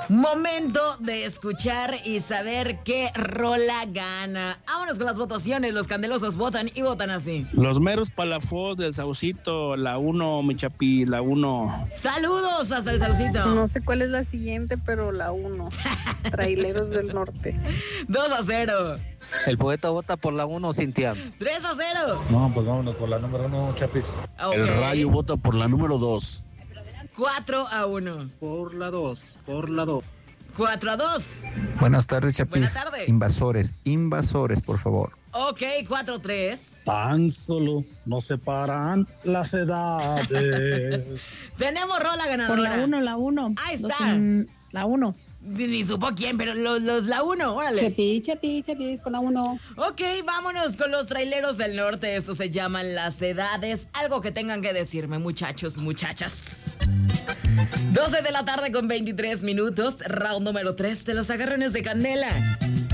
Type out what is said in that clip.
Momento de escuchar y saber qué rola gana. Vámonos con las votaciones. Los candelosos votan y votan así. Los meros palafox del Saucito, la 1, mi chapi, la 1. Saludos hasta el Saucito. No sé cuál es la siguiente, pero la 1. Traileros del Norte. 2-0. El poeta vota por la 1, Cintia. 3-0. No, pues vámonos por la número 1, Chapis. Okay. El Rayo vota por la número 2. 4-1. Por la 2, por la 2. 4-2. Buenas tardes, Chapis. Buenas tardes. Invasores, por favor. Ok, 4-3. Tan solo nos separan las edades. Tenemos rola ganadora. Por la 1. Ahí está. La 1. Ni supo quién, pero la 1, órale. Chapis, con la 1. Ok, vámonos con los traileros del norte. Estos se llaman Las Edades. Algo que tengan que decirme, muchachos, muchachas. 12 de la tarde con 23 minutos. Round número 3 de los agarrones de candela.